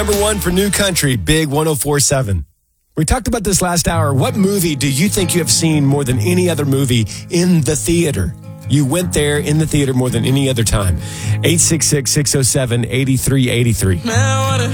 Number one for New Country, Big 104.7. We talked about this last hour. What movie do you think you have seen more than any other movie in the theater? You went there in the theater more than any other time. 866-607-8383.